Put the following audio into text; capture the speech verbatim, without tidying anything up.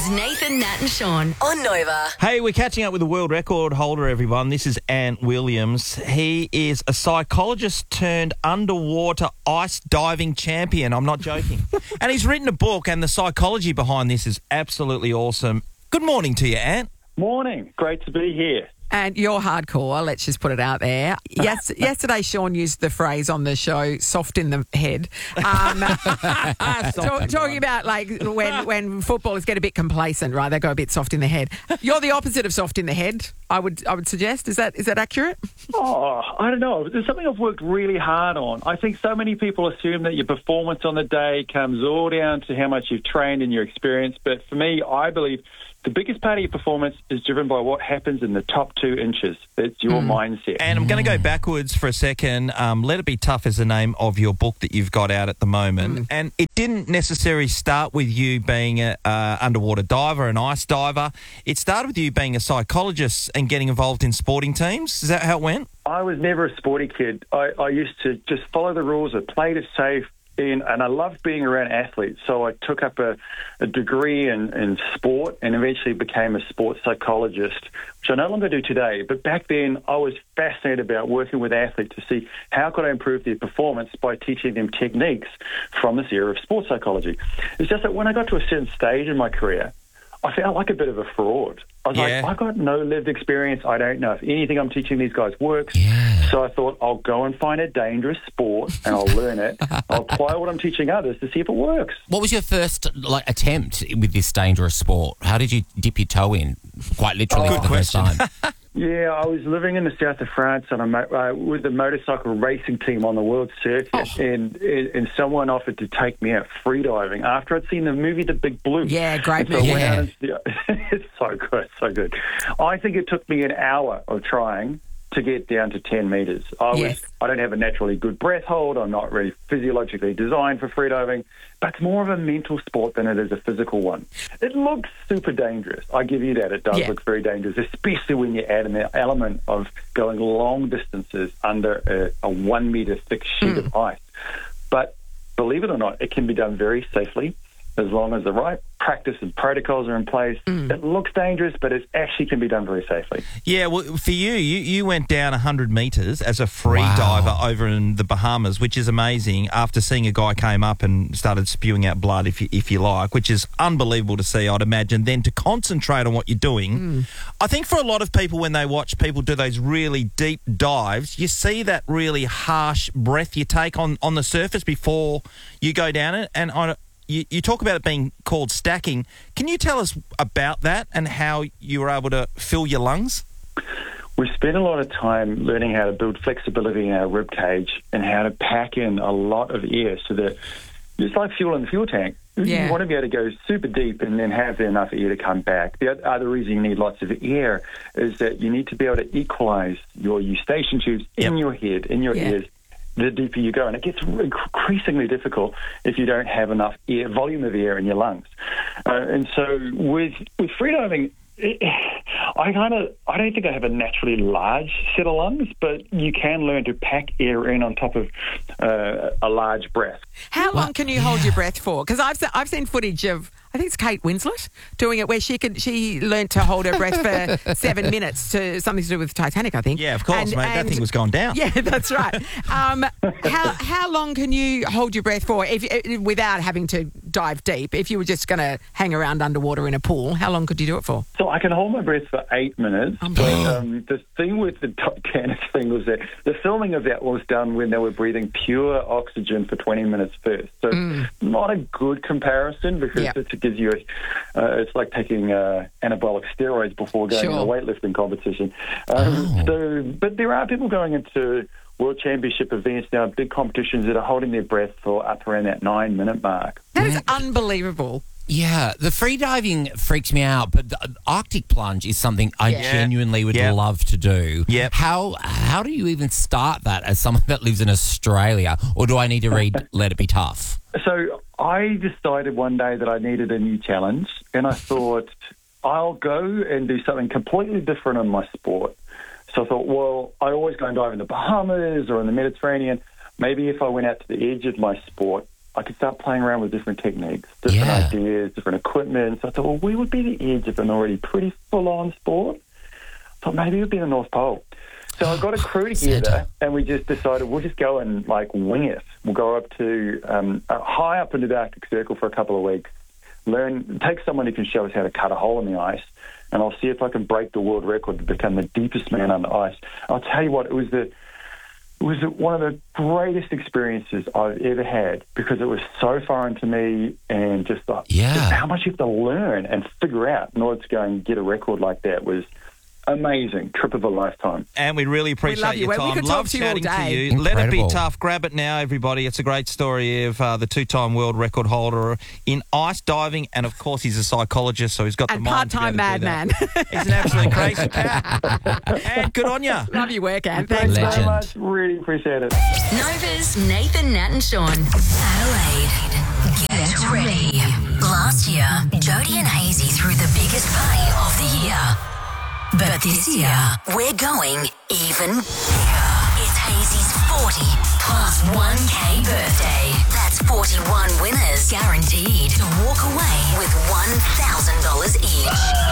is Nathan, Nat and Sean on Nova. Hey, we're catching up with the world record holder, everyone. This is Ant Williams. He is a psychologist turned underwater ice diving champion. I'm not joking. And he's written a book, and the psychology behind this is absolutely awesome. Good morning to you, Ant. Morning. Great to be here. And you're hardcore, let's just put it out there. Yes, yesterday, Sean used the phrase on the show, soft in the head. Um, talk, talking about like when, when footballers get a bit complacent, right? They go a bit soft in the head. You're the opposite of soft in the head, I would I would suggest. Is that is that accurate? Oh, I don't know. There's something I've worked really hard on. I think so many people assume that your performance on the day comes all down to how much you've trained and your experience. But for me, I believe the biggest part of your performance is driven by what happens in the top two inches. It's your mm. mindset. And I'm going to go backwards for a second. Um, Let It Be Tough is the name of your book that you've got out at the moment. Mm. And it didn't necessarily start with you being an uh, underwater diver, an ice diver. It started with you being a psychologist and getting involved in sporting teams. Is that how it went? I was never a sporty kid. I, I used to just follow the rules. I played it safe. In, and I loved being around athletes, so I took up a, a degree in, in sport and eventually became a sports psychologist, which I no longer do today. But back then, I was fascinated about working with athletes to see how could I improve their performance by teaching them techniques from this era of sports psychology. It's just that when I got to a certain stage in my career, I felt like a bit of a fraud. I was yeah. like, I've got no lived experience. I don't know if anything I'm teaching these guys works. Yeah. So I thought I'll go and find a dangerous sport and I'll learn it. I'll apply what I'm teaching others to see if it works. What was your first like attempt with this dangerous sport? How did you dip your toe in, quite literally, oh, for the first time? Yeah, I was living in the south of France on a mo- uh, with the motorcycle racing team on the world circuit, oh. and, and someone offered to take me out freediving after I'd seen the movie The Big Blue. Yeah, great so movie. Yeah. The, it's so good, so good. I think it took me an hour of trying to get down to ten metres. I was, yes. I don't have a naturally good breath hold. I'm not really physiologically designed for freediving, but it's more of a mental sport than it is a physical one. It looks super dangerous. I give you that. It does yeah. look very dangerous, especially when you add an element of going long distances under a, a one metre thick sheet mm. of ice. But believe it or not, it can be done very safely as long as the right practice and protocols are in place. Mm. It looks dangerous, but it actually can be done very safely. Yeah, well, for you, you, you went down one hundred metres as a free wow. diver over in the Bahamas, which is amazing, after seeing a guy came up and started spewing out blood, if you, if you like, which is unbelievable to see, I'd imagine. Then to concentrate on what you're doing. Mm. I think for a lot of people, when they watch people do those really deep dives, you see that really harsh breath you take on, on the surface before you go down it. And I You, you talk about it being called stacking. Can you tell us about that and how you were able to fill your lungs? We spent a lot of time learning how to build flexibility in our rib cage and how to pack in a lot of air so that it's like fuel in the fuel tank. Yeah. You want to be able to go super deep and then have enough air to come back. The other reason you need lots of air is that you need to be able to equalize your eustachian tubes in yep. your head, in your yeah. ears, the deeper you go. And it gets increasingly difficult if you don't have enough air, volume of air in your lungs. Uh, and so with with freediving, it, I kind of, I don't think I have a naturally large set of lungs, but you can learn to pack air in on top of uh, a large breath. How long can you hold your breath for? Because I've, I've seen footage of, I think it's Kate Winslet doing it, where she could she learned to hold her breath for seven minutes to something to do with Titanic, I think. Yeah, of course, and, mate. and, that thing was going down. Yeah, that's right. Um, how how long can you hold your breath for if without having to dive deep? If you were just going to hang around underwater in a pool, how long could you do it for? So I can hold my breath for eight minutes. But um, the thing with the Titanic thing was that the filming of that was done when they were breathing pure oxygen for twenty minutes first. So mm. not a good comparison, because yep. it gives you a Uh, it's like taking uh, anabolic steroids before going sure. in a weightlifting competition. Um, oh. So, but there are people going into World Championship events now, big competitions, that are holding their breath for up around that nine-minute mark. That is unbelievable. Yeah, the free diving freaks me out, but the Arctic plunge is something I Yeah. genuinely would Yep. love to do. Yep. How how do you even start that as someone that lives in Australia, or do I need to read Let It Be Tough? So I decided one day that I needed a new challenge, and I thought, I'll go and do something completely different in my sport. So I thought, well, I always go and dive in the Bahamas or in the Mediterranean. Maybe if I went out to the edge of my sport, I could start playing around with different techniques, different Yeah. ideas, different equipment. So I thought, well, we would be the edge of an already pretty full-on sport. I thought maybe it would be the North Pole. So I got a crew together, Santa. and we just decided we'll just go and, like, wing it. We'll go up to um, uh, high up into the Arctic Circle for a couple of weeks, learn, take someone who can show us how to cut a hole in the ice, and I'll see if I can break the world record to become the deepest man on the ice. I'll tell you what, it was the it was one of the greatest experiences I've ever had because it was so foreign to me, and just, like, Yeah. just how much you have to learn and figure out in order to go and get a record like that was amazing. Trip of a lifetime. And we really appreciate love you. your Well, we time. could talk Love to you all chatting to day. you. Let it be Incredible. tough. Grab it now, everybody. It's a great story of uh, the two-time world record holder in ice diving, and of course he's a psychologist, so he's got And the mind to be part-time able to do madman. that. He's an absolute crazy cat. And good on you. Love your work, Anne. Thanks Thanks, mate. very Legend. much. Really appreciate it. Nova's Nathan, Nat and Sean. Adelaide, get ready. Last year, Jodie and Hazy threw the biggest party of the year. But this year, we're going even bigger. It's Hazy's forty plus one K birthday. That's forty-one winners guaranteed to walk away with one thousand dollars each.